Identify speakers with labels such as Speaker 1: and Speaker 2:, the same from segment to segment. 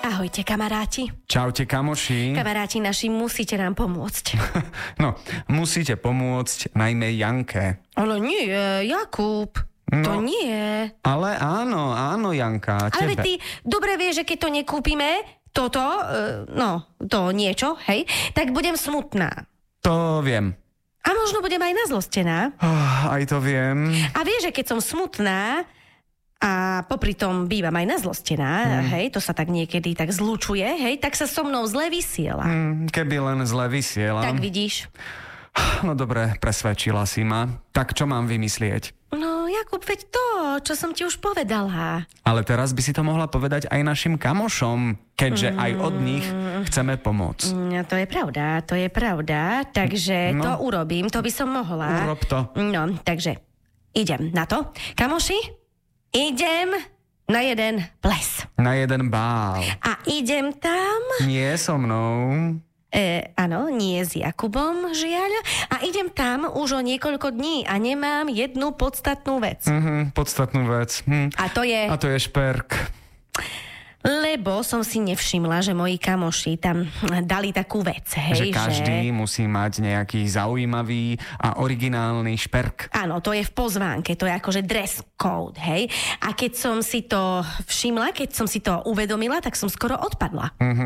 Speaker 1: Ahojte, kamaráti.
Speaker 2: Čaute, kamoši.
Speaker 1: Kamaráti naši, musíte nám pomôcť.
Speaker 2: No, musíte pomôcť najmä Janke.
Speaker 1: Ale nie, Jakub.
Speaker 2: No,
Speaker 1: to nie.
Speaker 2: Ale áno, Janka,
Speaker 1: Ale
Speaker 2: tebe.
Speaker 1: ty dobre vieš, že keď to nekúpime, to niečo, hej, tak budem smutná.
Speaker 2: To viem.
Speaker 1: A možno budem aj nazlostená.
Speaker 2: Aj to viem.
Speaker 1: A vieš, že keď som smutná a popri tom bývam aj nazlostená, hej, to sa tak niekedy tak zlučuje, hej, tak sa so mnou zle vysiela.
Speaker 2: Keby len zle vysielam.
Speaker 1: Tak vidíš.
Speaker 2: No dobre, presvedčila si ma. Tak čo mám vymyslieť?
Speaker 1: No, Jakub, veď to, čo som ti už povedala.
Speaker 2: Ale teraz by si to mohla povedať aj našim kamošom, keďže aj od nich chceme pomôcť.
Speaker 1: To je pravda, takže to urobím, to by som mohla.
Speaker 2: Urob to.
Speaker 1: No, takže idem na to. Kamoši, idem na jeden ples.
Speaker 2: Na jeden bál.
Speaker 1: A idem tam...
Speaker 2: Nie so mnou.
Speaker 1: Áno, nie s Jakubom, žiaľ. A idem tam už o niekoľko dní a nemám jednu podstatnú vec.
Speaker 2: Podstatnú vec.
Speaker 1: A to je...
Speaker 2: A to je šperk.
Speaker 1: Lebo som si nevšimla, že moji kamoši tam dali takú vec, hej,
Speaker 2: Že každý musí mať nejaký zaujímavý a originálny šperk.
Speaker 1: Áno, to je v pozvánke, to je akože dress code, hej. A keď som si to všimla, keď som si to uvedomila, tak som skoro odpadla.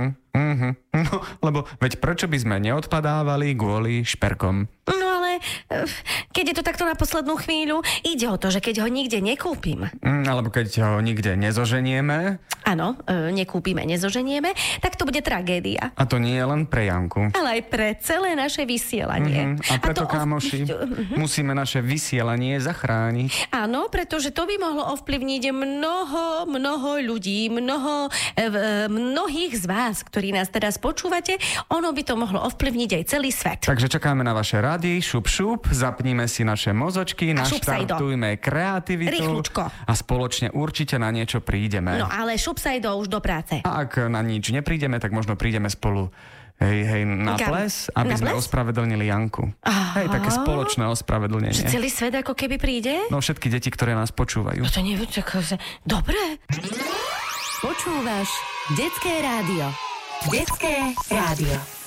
Speaker 2: No, lebo veď prečo by sme neodpadávali kvôli šperkom?
Speaker 1: No ale keď je to takto na poslednú chvíľu, ide o to, že keď ho nikde nekúpim.
Speaker 2: Alebo keď ho nikde nezoženieme.
Speaker 1: Áno, nekúpime, nezoženieme, tak to bude tragédia.
Speaker 2: A to nie je len pre Janku.
Speaker 1: Ale aj pre celé naše vysielanie.
Speaker 2: A preto, kamoši, musíme naše vysielanie zachrániť.
Speaker 1: Áno, pretože to by mohlo ovplyvniť mnoho ľudí, mnohých z vás, ktorí nás teraz počúvate, ono by to mohlo ovplyvniť aj celý svet.
Speaker 2: Takže čakáme na vaše rady, šup, zapníme si naše mozočky, naštartujme kreativitu.
Speaker 1: Rýchlučko.
Speaker 2: A spoločne určite na niečo prídeme.
Speaker 1: No ale šupsajdo už do práce.
Speaker 2: A ak na nič neprídeme, tak možno prídeme spolu na ples, aby sme ospravedlnili Janku. Hej, také spoločné ospravedlnenie.
Speaker 1: Že celý svet ako keby príde?
Speaker 2: No všetky deti, ktoré nás počúvajú.
Speaker 1: No to neviem, dobre.
Speaker 3: Počúvaš Detské rádio. Detské rádio.